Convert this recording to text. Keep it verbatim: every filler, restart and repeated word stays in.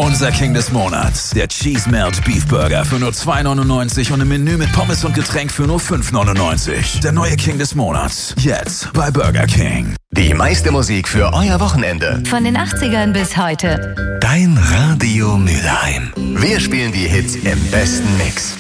Unser King des Monats, der Cheese Melt Beef Burger für nur zwei neunundneunzig und im Menü mit Pommes und Getränk für nur fünf neunundneunzig. Der neue King des Monats, jetzt bei Burger King. Die meiste Musik für euer Wochenende. Von den achtzigern bis heute. Dein Radio Mülheim. Wir spielen die Hits im besten Mix.